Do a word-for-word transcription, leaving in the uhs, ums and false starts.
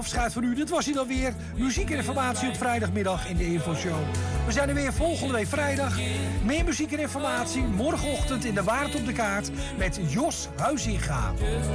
Afscheid van u, dit was hij dan weer. Muziek en informatie op vrijdagmiddag in de Infoshow. We zijn er weer volgende week vrijdag. Meer muziek en informatie morgenochtend in de Waard op de Kaart met Jos Huizinga.